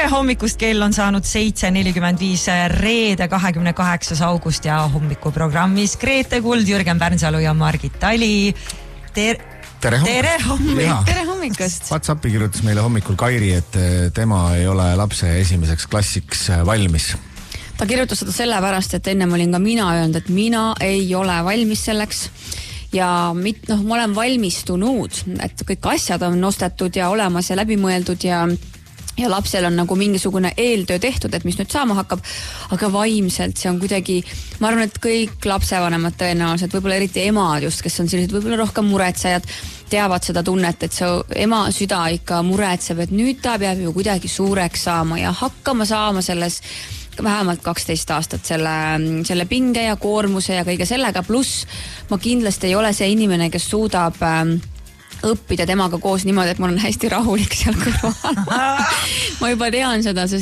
hommikust, kell on saanud 7:45 reede 28. august ja hommikuprogrammis Grete Kuld, Jürgen Pärnsalu ja Margit Tali. Tere hommikust! WhatsAppi kirjutas meile hommikul Kairi, et tema ei ole lapse esimeseks klassiks valmis. Ta kirjutas seda sellepärast, et ennem olin ka mina öelnud, et mina ei ole valmis selleks ja ma olen valmistunud, et kõik asjad on ostetud ja olemas ja läbimõeldud ja lapsel on nagu mingisugune eeltöö tehtud, et mis nüüd saama hakkab, aga vaimselt see on kuidagi, ma arvan, et kõik lapsevanemad tõenäoliselt, võib-olla eriti emad just, kes on sellised võib-olla rohkem muretsejad, teavad seda tunnet, et see ema süda ikka muretseb, et nüüd ta peab ju kuidagi suureks saama ja hakkama saama selles vähemalt 12 aastat selle pinge ja koormuse ja kõige sellega, pluss ma kindlasti ei ole see inimene, kes suudab õppida temaga koos niimoodi, et ma olen hästi rahulik seal kõrval. Ma juba tean seda, sest